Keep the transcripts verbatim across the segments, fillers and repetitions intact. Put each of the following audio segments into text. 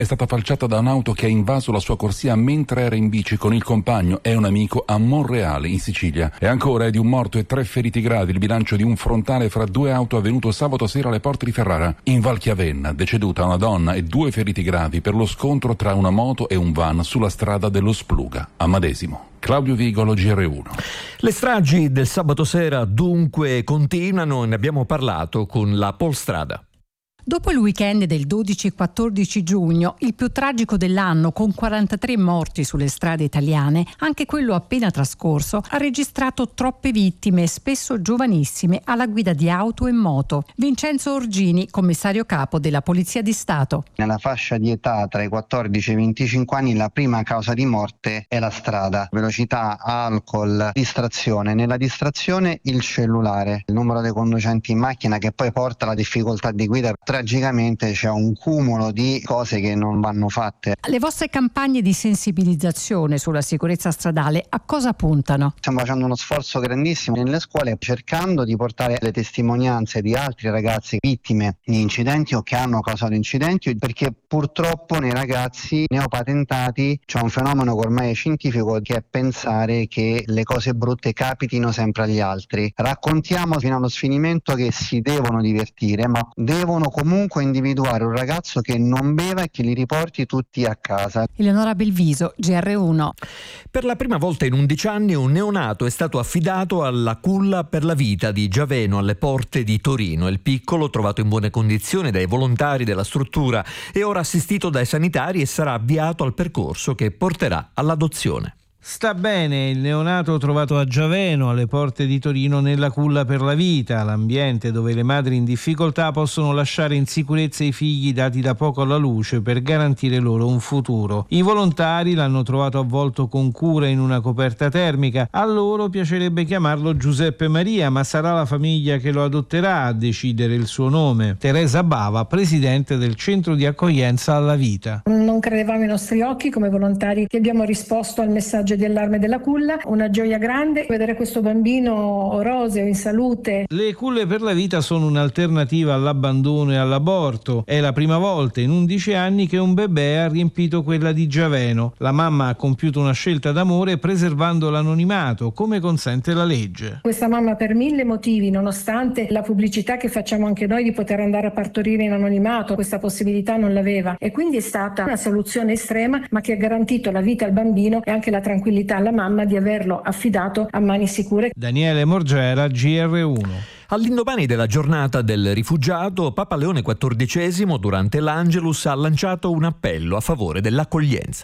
è stata falciata da un'auto che ha invaso la sua corsia mentre era in bici con il compagno e un amico a Monreale, in Sicilia. E ancora è di un morto e tre feriti gravi il bilancio di un frontale fra due auto avvenuto sabato sera alle porte di Ferrara. In Valchiavenna, deceduta una donna e due feriti gravi per lo scontro tra una moto e un van sulla strada dello Spluga, a Madesimo. Claudio Vigolo, G R uno. Le stragi del sabato sera dunque continuano e ne abbiamo parlato con la Polstrada. Dopo il weekend del dodici e quattordici giugno, il più tragico dell'anno con quarantatré morti sulle strade italiane, anche quello appena trascorso ha registrato troppe vittime, spesso giovanissime, alla guida di auto e moto. Vincenzo Orgini, commissario capo della Polizia di Stato. Nella fascia di età tra i quattordici e i venticinque anni la prima causa di morte è la strada. Velocità, alcol, distrazione. Nella distrazione il cellulare, il numero dei conducenti in macchina che poi porta alla difficoltà di guida. Tragicamente c'è un cumulo di cose che non vanno fatte. Le vostre campagne di sensibilizzazione sulla sicurezza stradale a cosa puntano? Stiamo facendo uno sforzo grandissimo nelle scuole cercando di portare le testimonianze di altri ragazzi vittime di incidenti o che hanno causato incidenti, perché purtroppo nei ragazzi neopatentati c'è un fenomeno che ormai è scientifico, che è pensare che le cose brutte capitino sempre agli altri. Raccontiamo fino allo sfinimento che si devono divertire, ma devono comunque individuare un ragazzo che non beva e che li riporti tutti a casa. Eleonora Belviso, G R uno. Per la prima volta in undici anni un neonato è stato affidato alla culla per la vita di Giaveno alle porte di Torino. Il piccolo, trovato in buone condizioni dai volontari della struttura, è ora assistito dai sanitari e sarà avviato al percorso che porterà all'adozione. Sta bene il neonato trovato a Giaveno alle porte di Torino nella culla per la vita, l'ambiente dove le madri in difficoltà possono lasciare in sicurezza i figli dati da poco alla luce per garantire loro un futuro. I volontari l'hanno trovato avvolto con cura in una coperta termica. A loro piacerebbe chiamarlo Giuseppe Maria, ma sarà la famiglia che lo adotterà a decidere il suo nome. Teresa Bava, presidente del centro di accoglienza alla vita. Non credevamo ai nostri occhi come volontari che abbiamo risposto al messaggio di allarme della culla, una gioia grande vedere questo bambino roseo, in salute. Le culle per la vita sono un'alternativa all'abbandono e all'aborto. È la prima volta in undici anni che un bebè ha riempito quella di Giaveno. La mamma ha compiuto una scelta d'amore preservando l'anonimato, come consente la legge. Questa mamma, per mille motivi, nonostante la pubblicità che facciamo anche noi di poter andare a partorire in anonimato, questa possibilità non l'aveva, e quindi è stata una soluzione estrema, ma che ha garantito la vita al bambino e anche la tranquillità alla mamma di averlo affidato a mani sicure. Daniele Morgera, G R uno. All'indomani della giornata del rifugiato, Papa Leone quattordicesimo, durante l'Angelus, ha lanciato un appello a favore dell'accoglienza.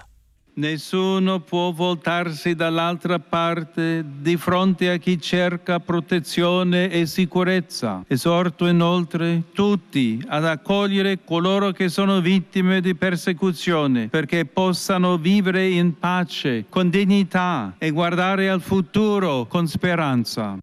Nessuno può voltarsi dall'altra parte di fronte a chi cerca protezione e sicurezza. Esorto inoltre tutti ad accogliere coloro che sono vittime di persecuzione, perché possano vivere in pace, con dignità e guardare al futuro con speranza.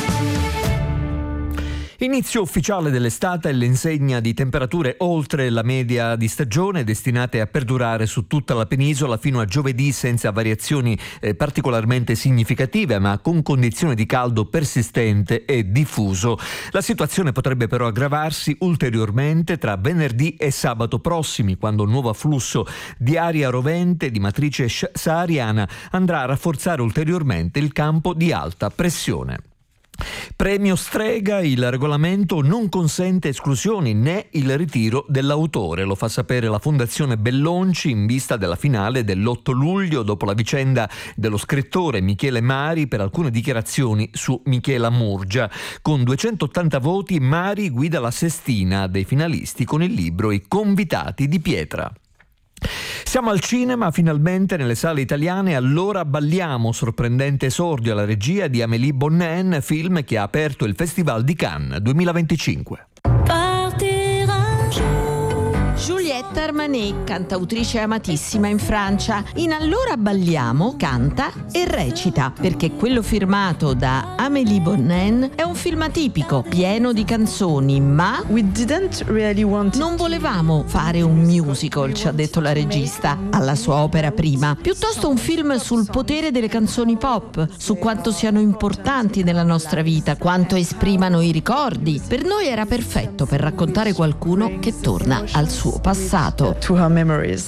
Inizio ufficiale dell'estate e l'insegna di temperature oltre la media di stagione destinate a perdurare su tutta la penisola fino a giovedì senza variazioni eh, particolarmente significative, ma con condizioni di caldo persistente e diffuso. La situazione potrebbe però aggravarsi ulteriormente tra venerdì e sabato prossimi, quando un nuovo afflusso di aria rovente di matrice sahariana andrà a rafforzare ulteriormente il campo di alta pressione. Premio Strega, il regolamento non consente esclusioni né il ritiro dell'autore, lo fa sapere la Fondazione Bellonci in vista della finale dell'otto luglio dopo la vicenda dello scrittore Michele Mari per alcune dichiarazioni su Michela Murgia. Con duecentottanta voti Mari guida la sestina dei finalisti con il libro I convitati di pietra. Siamo al cinema, finalmente nelle sale italiane. Allora balliamo, sorprendente esordio alla regia di Amélie Bonnen, film che ha aperto il Festival di Cannes duemilaventicinque. Juliette Armanet, cantautrice amatissima in Francia, in Allora balliamo canta e recita, perché quello firmato da Amélie Bonnen è un film atipico, pieno di canzoni, ma We didn't really want non volevamo fare un musical, ci ha detto la regista, alla sua opera prima, piuttosto un film sul potere delle canzoni pop, su quanto siano importanti nella nostra vita, quanto esprimano i ricordi. Per noi era perfetto per raccontare qualcuno che torna al suo passato. to her memories.